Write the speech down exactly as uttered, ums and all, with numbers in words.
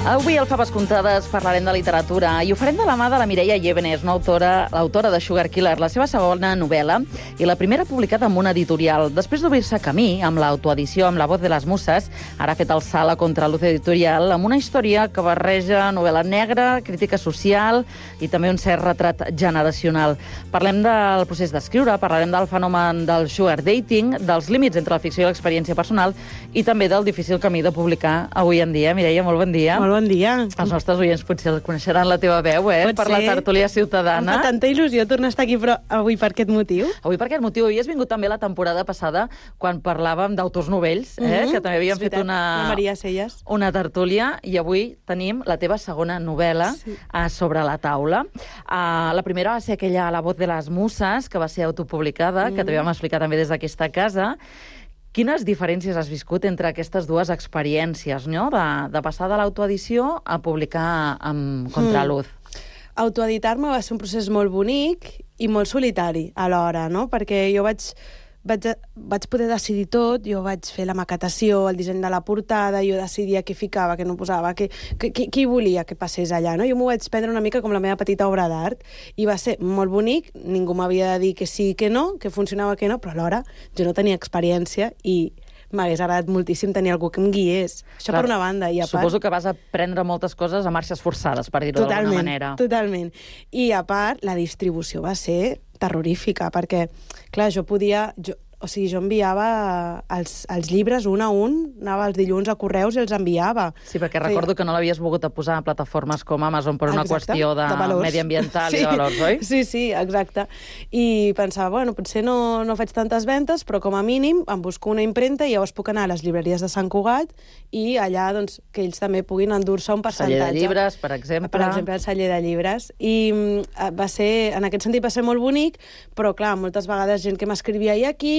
Avui al Faves Comptades parlarem de literatura i ho farem de la mà de la Mireia Llévenes, una autora, l'autora de Sugar Killer, la seva segona novel·la i la primera publicada amb una editorial. Després d'obrir-se camí amb l'autoedició amb La voz de les muses, ara ha fet el salt a Contraluz Editorial amb una història que barreja novel·la negra, crítica social i també un cert retrat generacional. Parlem del procés d'escriure, parlarem del fenomen del sugar dating, dels límits entre la ficció i l'experiència personal i també del difícil camí de publicar avui en dia. Mireia, molt bon dia. Molt bon dia. Els nostres oients potser el coneixeran la teva veu, eh? Pot per la ser. tertúlia ciutadana. Em fa tanta il·lusió tornar a estar aquí, però avui per aquest motiu. Avui per aquest motiu. Havies vingut també la temporada passada quan parlàvem d'autors novells, eh? Mm-hmm. que també havíem És fet veritat, una, la Maria Selles. una tertúlia, i avui tenim la teva segona novel·la Sí. uh, sobre la taula. Uh, la primera va ser aquella La voz de les muses, que va ser autopublicada, mm. que també vam explicar també des d'aquesta casa. Quines diferències has viscut entre aquestes dues experiències, no? de, de passar de l'autoedició a publicar amb Contraluz? Mm. Autoeditar-me va ser un procés molt bonic i molt solitari alhora, no? Perquè jo vaig, vaig, vaig poder decidir tot, jo vaig fer la maquetació, el disseny de la portada, jo decidia què ficava, què no posava, què, què, què volia que passés allà, no? Jo m'ho vaig prendre una mica com la meva petita obra d'art i va ser molt bonic, ningú m'havia de dir que sí, que no, que funcionava, que no, però alhora jo no tenia experiència i m'hagués agradat moltíssim tenir algú que em guiés. Això Clar, per una banda. I a part, suposo que vas aprendre moltes coses a marxes forçades, per dir-ho d'alguna manera. Totalment, I a part, la distribució va ser terrorífica, perquè, clar, jo podia... Jo, o sigui, jo enviava els, els llibres un a un, anava els dilluns a correus i els enviava. Sí, perquè recordo que no l'havies volgut posar a plataformes com Amazon per una exacte, qüestió de, de mediambiental sí, i de valors, oi? Sí, sí, exacte. I pensava, bueno, potser no, no faig tantes ventes, però com a mínim em busco una impremta i llavors puc anar a les llibreries de Sant Cugat i allà, doncs, que ells també puguin endur-se un percentatge. Celler de llibres, per exemple. Per exemple, el celler de llibres. I va ser, en aquest sentit va ser molt bonic, però, clar, moltes vegades gent que m'escrivia i aquí